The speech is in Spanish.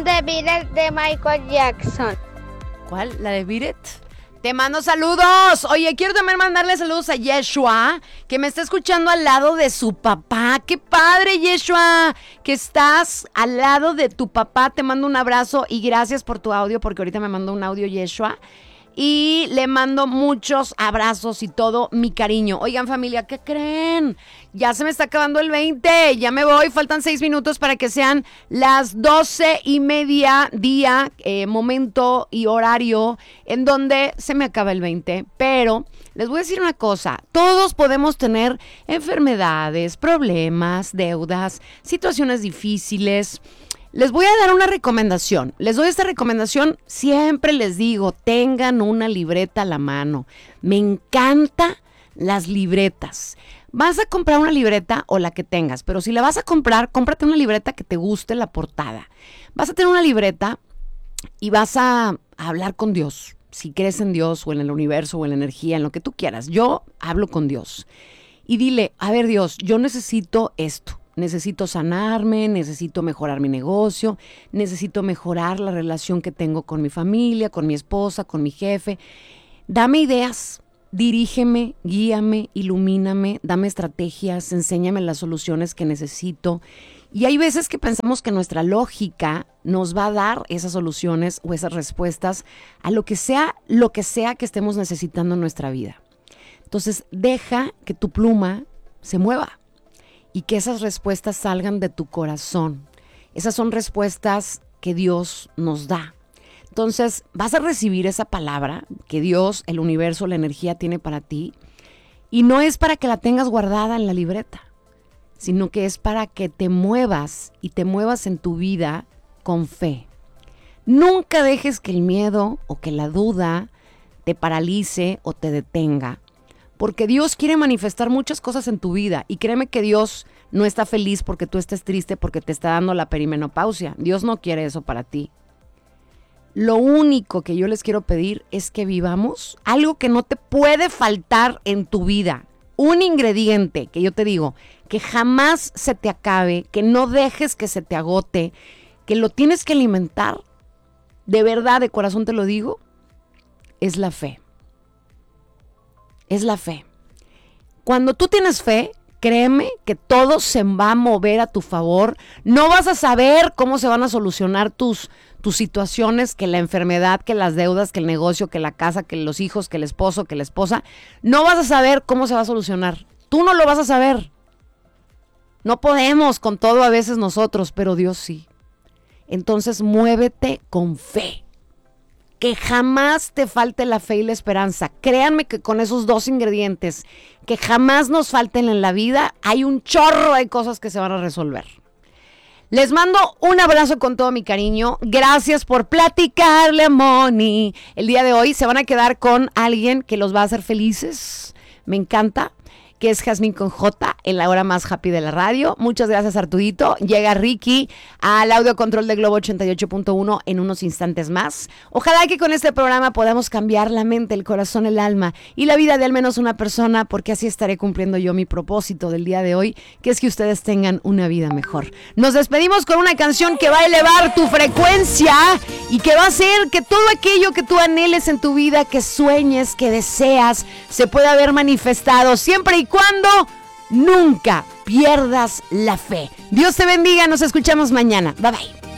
The Beat It de Michael Jackson. ¿Cuál? ¿La de Beat It? Te mando saludos. Oye, quiero también mandarle saludos a Yeshua, que me está escuchando al lado de su papá. ¡Qué padre, Yeshua! Que estás al lado de tu papá. Te mando un abrazo y gracias por tu audio, porque ahorita me mandó un audio Yeshua. Y le mando muchos abrazos y todo mi cariño. Oigan, familia, ¿qué creen? Ya se me está acabando el 20. Ya me voy. Faltan 6 minutos para que sean las 12:30 día, momento y horario en donde se me acaba el 20. Pero les voy a decir una cosa. Todos podemos tener enfermedades, problemas, deudas, situaciones difíciles. Les voy a dar una recomendación. Les doy esta recomendación, siempre les digo, tengan una libreta a la mano. Me encantan las libretas. Vas a comprar una libreta o la que tengas, pero si la vas a comprar, cómprate una libreta que te guste la portada. Vas a tener una libreta y vas a hablar con Dios. Si crees en Dios o en el universo o en la energía, en lo que tú quieras. Yo hablo con Dios. Y dile, a ver Dios, yo necesito esto. Necesito sanarme, necesito mejorar mi negocio, necesito mejorar la relación que tengo con mi familia, con mi esposa, con mi jefe. Dame ideas, dirígeme, guíame, ilumíname, dame estrategias, enséñame las soluciones que necesito. Y hay veces que pensamos que nuestra lógica nos va a dar esas soluciones o esas respuestas a lo que sea que estemos necesitando en nuestra vida. Entonces, deja que tu pluma se mueva. Y que esas respuestas salgan de tu corazón. Esas son respuestas que Dios nos da. Entonces, vas a recibir esa palabra que Dios, el universo, la energía tiene para ti. Y no es para que la tengas guardada en la libreta, sino que es para que te muevas y te muevas en tu vida con fe. Nunca dejes que el miedo o que la duda te paralice o te detenga. Porque Dios quiere manifestar muchas cosas en tu vida. Y créeme que Dios no está feliz porque tú estés triste porque te está dando la perimenopausia. Dios no quiere eso para ti. Lo único que yo les quiero pedir es que vivamos algo que no te puede faltar en tu vida. Un ingrediente que yo te digo, que jamás se te acabe, que no dejes que se te agote, que lo tienes que alimentar. De verdad, de corazón te lo digo, es la fe. Es la fe. Cuando tú tienes fe, créeme que todo se va a mover a tu favor. No vas a saber cómo se van a solucionar tus situaciones, que la enfermedad, que las deudas, que el negocio, que la casa, que los hijos, que el esposo, que la esposa. No vas a saber cómo se va a solucionar. Tú no lo vas a saber. No podemos con todo a veces nosotros, pero Dios sí. Entonces muévete con fe. Que jamás te falte la fe y la esperanza. Créanme que con esos dos ingredientes que jamás nos falten en la vida, hay un chorro de cosas que se van a resolver. Les mando un abrazo con todo mi cariño. Gracias por platicarle a Moni. El día de hoy se van a quedar con alguien que los va a hacer felices. Me encanta. Que es Jazmín con J, en la hora más happy de la radio. Muchas gracias, Artudito. Llega Ricky al audio control de Globo 88.1 en unos instantes más. Ojalá que con este programa podamos cambiar la mente, el corazón, el alma y la vida de al menos una persona, porque así estaré cumpliendo yo mi propósito del día de hoy, que es que ustedes tengan una vida mejor. Nos despedimos con una canción que va a elevar tu frecuencia y que va a hacer que todo aquello que tú anheles en tu vida, que sueñes, que deseas, se pueda ver manifestado siempre y cuando nunca pierdas la fe. Dios te bendiga, nos escuchamos mañana. Bye bye.